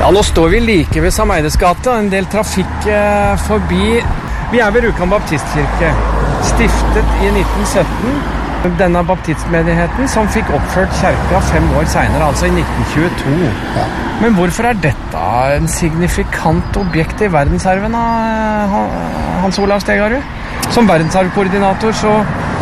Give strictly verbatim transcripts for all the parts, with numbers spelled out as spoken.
Ja, nå står vi like ved Sameides gate, en del trafikk eh, forbi. Vi er ved Rjukan baptistkirke, stiftet i nitten sytten. Denne baptistmenigheten som fikk oppført kjerka fem år senere, altså i nitten tjueto. Ja. Men hvorfor er dette en signifikant objekt i verdensarven, Hans Olav Stegarud? Som verdensarvkoordinator, så,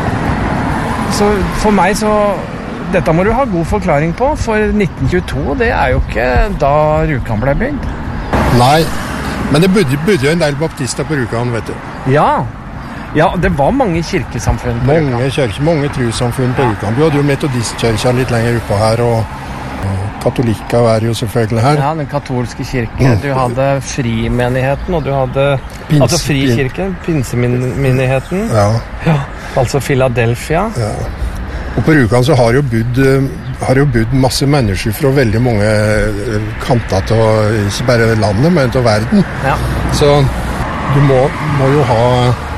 så for meg så... Dette må du ha god forklaring på, for nitten tjueto, det er jo ikke da Rjukan ble bygd. Nei, men det bodde, bodde jo en del baptister på Rjukan, vet du. Ja, ja, det var mange kirkesamfunn på Rjukan. Mange kirker, mange trossamfunn på Rjukan. Du hadde jo metodistkirka litt lenger oppe her, og katolikker var jo selvfølgelig her. Ja, den katolske kirke. Du hadde frimenigheten, og du hadde Pins, altså frikirken, pinsemenigheten. Ja. Ja, altså Philadelphia. Ja. Og på Rjukan så har jo bodd, har jo bodd masse mennesker fra veldig mange kanter til, ikke bare landet, men til verden. Ja. Så du må, må jo ha,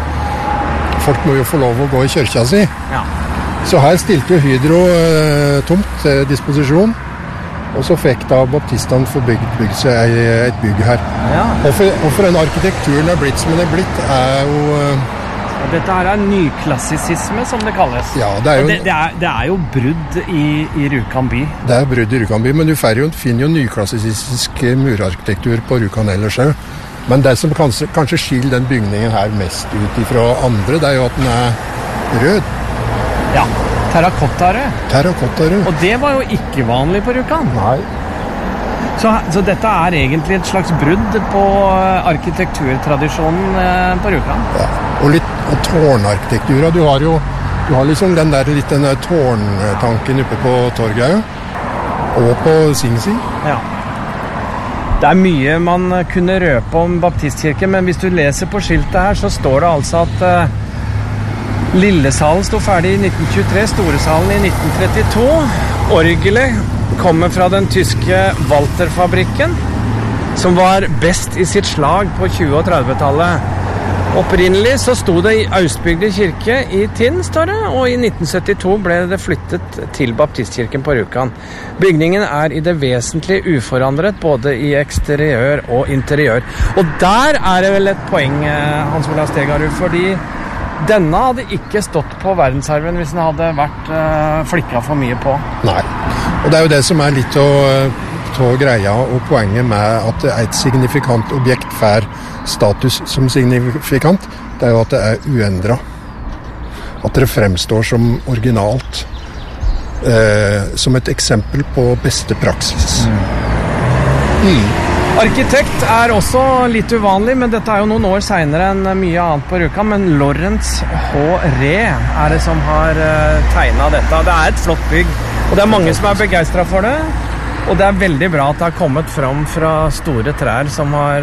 folk må jo få lov å gå i kirka si. Ja. Så her stilte jo Hydro eh, tomt til disposisjon, og så fikk da baptistene få bygd, bygd seg et bygg her. Ja. Og for, og for den arkitekturen er blitt som den er blitt, er jo... Eh, Dette her er nyklassisisme, som det kalles. Ja, det er jo... Det, det, er, det er jo brudd i, i Rjukan by. Det er brudd i Rjukan by, men du jo, finner jo nyklassistisk murarkitektur på Rjukan ellers også. Men det som kanskje, kanskje skiller den bygningen her mest ut fra andre, det er jo at den er rød. Ja, terrakotta-rød. Terrakotta-rød. Og det var jo ikke vanlig på Rjukan. Nei. Så, så dette er egentlig et slags brudd på arkitekturtradisjonen på Rjukan. Ja, og litt og tårnarkitektura. Du har jo du har liksom den der, litt den der tårntanken oppe på Torget, og på Singsi. Ja. Det er mye man kunne røpe om baptistkirken, men hvis du leser på skiltet her, så står det altså at uh, Lillesalen stod ferdig i nitten tjuetre, Storesalen i nitten trettito. Orgelet kommer fra den tyske Walter-fabrikken, som var best i sitt slag på tjue- og trettitallet. Opprinnelig så stod det i Austbygde kirke i Tinn, står det, og i nitten syttito ble det flyttet til baptistkirken på Rjukan. Bygningen er i det vesentlige uforandret, både i eksteriør og interiør. Og der er det vel et poeng, Hans Olav Stegarud, fordi denne hadde ikke stått på verdensarven hvis den hadde vært uh, flikket for mye på. Nei, og det er jo det som er litt av greia og poenget med at et signifikant objekt får status som signifikant, det er jo at det er uendret. At det fremstår som originalt. Eh, som et eksempel på beste praksis. Mm. Mm. Arkitekt er også litt uvanlig, men dette er jo noen år senere enn mye annet på Rjukan, men Lawrence H. Ree er det som har uh, tegnet dette. Det er et flott bygg, og det er mange som er begeistret for det, og det er veldig bra at det har kommet fram fra store trær som har